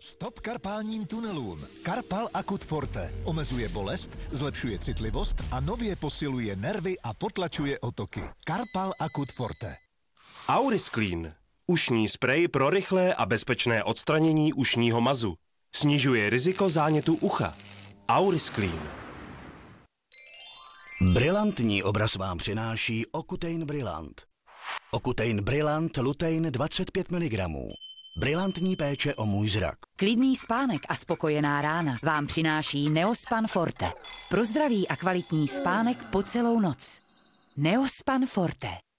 Stop karpálním tunelům. Karpal Akut Forte omezuje bolest, zlepšuje citlivost a nově posiluje nervy a potlačuje otoky. Karpal Akut Forte. Aurisclean. Ušní sprej pro rychlé a bezpečné odstranění ušního mazu. Snižuje riziko zánětu ucha. Aurisclean. Brilantní obraz vám přináší Ocutein Brillant. Ocutein Brillant lutein 25 mg. Brilantní péče o můj zrak. Klidný spánek a spokojená rána vám přináší Neospan Forte. Pro zdravý a kvalitní spánek po celou noc. Neospan Forte.